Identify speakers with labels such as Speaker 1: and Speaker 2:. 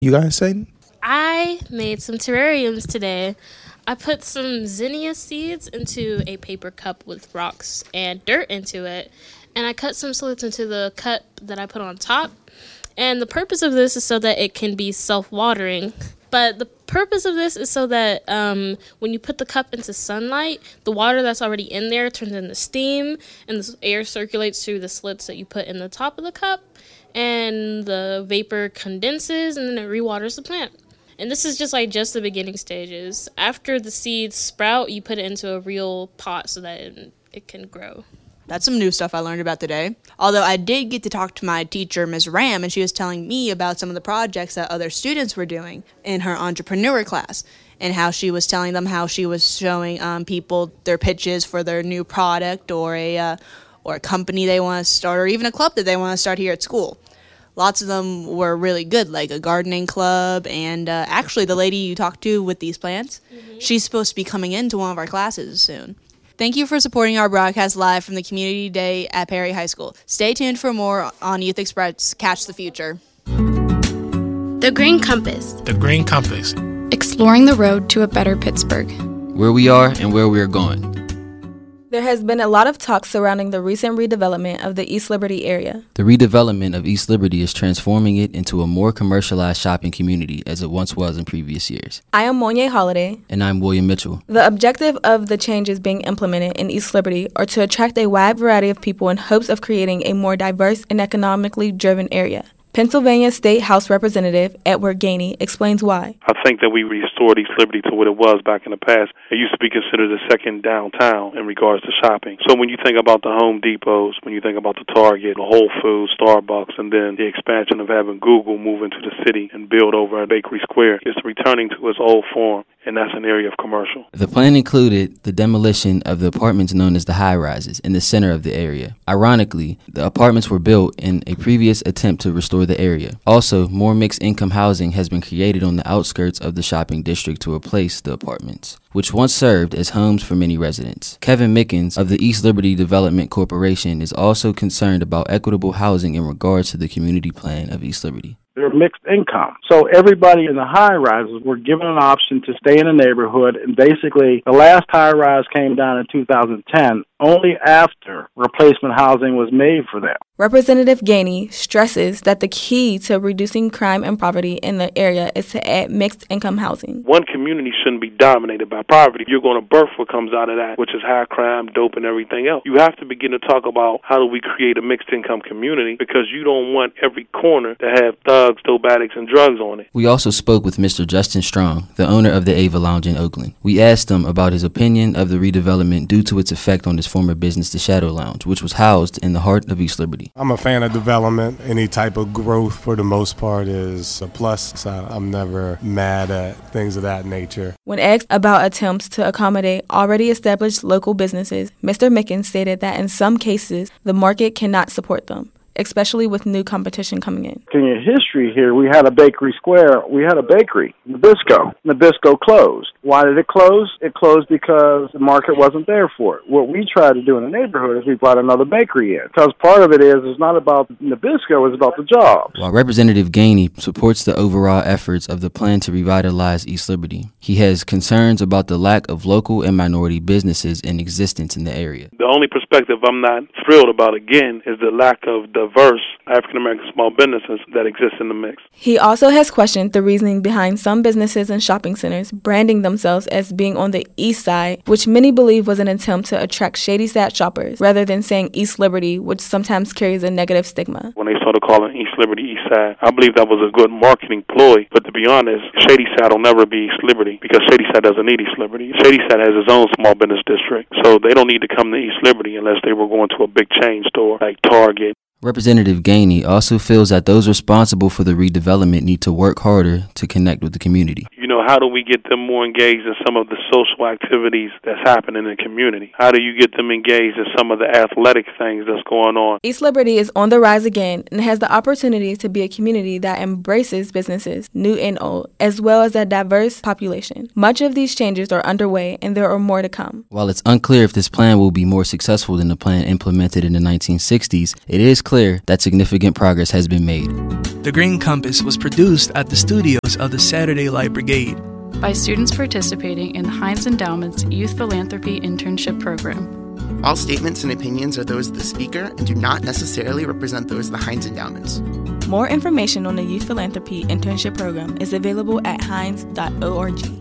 Speaker 1: You guys saying?
Speaker 2: I made some terrariums today. I put some zinnia seeds into a paper cup with rocks and dirt into it, and I cut some slits into the cup that I put on top. And the purpose of this is so that it can be self-watering. But the purpose of this is so that when you put the cup into sunlight, the water that's already in there turns into steam, and the air circulates through the slits that you put in the top of the cup, and the vapor condenses, and then it rewaters the plant. And this is just the beginning stages. After the seeds sprout, you put it into a real pot so that it can grow.
Speaker 3: That's some new stuff I learned about today. Although I did get to talk to my teacher, Ms. Ram, and she was telling me about some of the projects that other students were doing in her entrepreneur class, and how she was telling them how she was showing people their pitches for their new product or a company they want to start, or even a club that they want to start here at school. Lots of them were really good, like a gardening club, and actually the lady you talked to with these plants, she's supposed to be coming into one of our classes soon. Thank you for supporting our broadcast live from the Community Day at Perry High School. Stay tuned for more on Youth Express Catch the Future.
Speaker 4: The Green Compass.
Speaker 5: The Green Compass.
Speaker 4: Exploring the road to a better Pittsburgh.
Speaker 6: Where we are and where we are going.
Speaker 7: There has been a lot of talk surrounding the recent redevelopment of the East Liberty area.
Speaker 6: The redevelopment of East Liberty is transforming it into a more commercialized shopping community as it once was in previous years.
Speaker 7: I am Monye Holiday.
Speaker 6: And I'm William Mitchell.
Speaker 7: The objective of the changes being implemented in East Liberty are to attract a wide variety of people in hopes of creating a more diverse and economically driven area. Pennsylvania State House Representative Edward Gainey explains why.
Speaker 8: I think that we restored East Liberty to what it was back in the past. It used to be considered a second downtown in regards to shopping. So when you think about the Home Depots, when you think about the Target, the Whole Foods, Starbucks, and then the expansion of having Google move into the city and build over at Bakery Square, it's returning to its old form, and that's an area of commercial.
Speaker 6: The plan included the demolition of the apartments known as the high-rises in the center of the area. Ironically, the apartments were built in a previous attempt to restore the area. Also, more mixed-income housing has been created on the outskirts of the shopping district to replace the apartments, which once served as homes for many residents. Kevin Mickens of the East Liberty Development Corporation is also concerned about equitable housing in regards to the community plan of East Liberty.
Speaker 9: They're mixed income. So everybody in the high-rises were given an option to stay in the neighborhood, and basically the last high-rise came down in 2010 only after replacement housing was made for them.
Speaker 7: Representative Gainey stresses that the key to reducing crime and poverty in the area is to add mixed-income housing.
Speaker 8: One community shouldn't be dominated by poverty. You're going to birth what comes out of that, which is high crime, dope, and everything else. You have to begin to talk about how do we create a mixed-income community, because you don't want every corner to have thugs, dope addicts, and drugs on it.
Speaker 6: We also spoke with Mr. Justin Strong, the owner of the Ava Lounge in Oakland. We asked him about his opinion of the redevelopment due to its effect on his former business, the Shadow Lounge, which was housed in the heart of East Liberty.
Speaker 5: I'm a fan of development. Any type of growth, for the most part, is a plus. So I'm never mad at things of that nature.
Speaker 7: When asked about attempts to accommodate already established local businesses, Mr. Mickens stated that in some cases, the market cannot support them, especially with new competition coming in.
Speaker 9: In your history here, we had a Bakery Square. We had a bakery, Nabisco. Nabisco closed. Why did it close? It closed because the market wasn't there for it. What we tried to do in the neighborhood is we brought another bakery in, because part of it is it's not about Nabisco, it's about the jobs.
Speaker 6: While Representative Gainey supports the overall efforts of the plan to revitalize East Liberty, he has concerns about the lack of local and minority businesses in existence in the area.
Speaker 8: The only perspective I'm not thrilled about, again, is the lack of diverse African-American small businesses that exist in the mix.
Speaker 7: He also has questioned the reasoning behind some businesses and shopping centers branding themselves as being on the east side, which many believe was an attempt to attract Shady Side shoppers, rather than saying East Liberty, which sometimes carries a negative stigma.
Speaker 8: When they started calling East Liberty East Side, I believe that was a good marketing ploy, but to be honest, Shady Side will never be East Liberty, because Shady Side doesn't need East Liberty. Shady Side has its own small business district, so they don't need to come to East Liberty unless they were going to a big chain store like Target.
Speaker 6: Representative Gainey also feels that those responsible for the redevelopment need to work harder to connect with the community.
Speaker 8: You know, how do we get them more engaged in some of the social activities that's happening in the community? How do you get them engaged in some of the athletic things that's going on?
Speaker 7: East Liberty is on the rise again and has the opportunity to be a community that embraces businesses, new and old, as well as a diverse population. Much of these changes are underway, and there are more to come.
Speaker 6: While it's unclear if this plan will be more successful than the plan implemented in the 1960s, it is clear clear that significant progress has been made.
Speaker 1: The Green Compass was produced at the studios of the Saturday Light Brigade
Speaker 10: by students participating in the Heinz Endowment's Youth Philanthropy Internship Program.
Speaker 11: All statements and opinions are those of the speaker and do not necessarily represent those of the Heinz Endowments.
Speaker 7: More information on the Youth Philanthropy Internship Program is available at heinz.org.